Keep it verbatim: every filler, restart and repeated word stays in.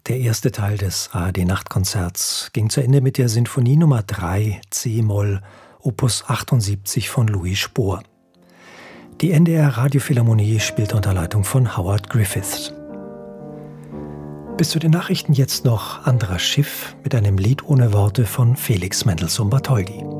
Der erste Teil des A R D-Nachtkonzerts ging zu Ende mit der Sinfonie Nummer drei C-Moll Opus achtundsiebzig von Louis Spohr. Die N D R-Radiophilharmonie spielte unter Leitung von Howard Griffiths. Bis zu den Nachrichten jetzt noch Andras Schiff mit einem Lied ohne Worte von Felix Mendelssohn Bartholdy.